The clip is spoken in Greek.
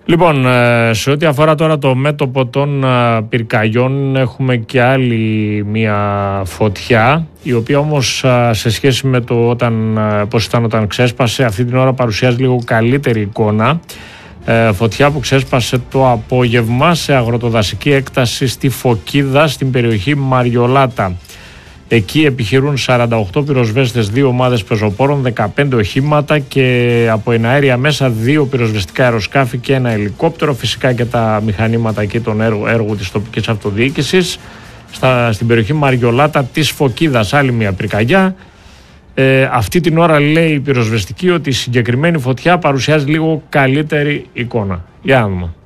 Λοιπόν, σε ό,τι αφορά τώρα το μέτωπο των πυρκαγιών, έχουμε και άλλη μία φωτιά, η οποία όμως σε σχέση με το πώς ήταν όταν ξέσπασε, αυτή την ώρα παρουσιάζει λίγο καλύτερη εικόνα. Φωτιά που ξέσπασε το απόγευμα σε αγροτοδασική έκταση στη Φωκίδα, στην περιοχή Μαριολάτα. Εκεί επιχειρούν 48 πυροσβέστες, 2 ομάδες πεζοπόρων, 15 οχήματα και από εναέρια μέσα 2 πυροσβεστικά αεροσκάφη και ένα ελικόπτερο. Φυσικά και τα μηχανήματα εκεί των έργου της τοπικής αυτοδιοίκησης. Στην περιοχή Μαριολάτα της Φωκίδας, άλλη μια πυρκαγιά. Αυτή την ώρα λέει η πυροσβεστική ότι η συγκεκριμένη φωτιά παρουσιάζει λίγο καλύτερη εικόνα. Για να δούμε.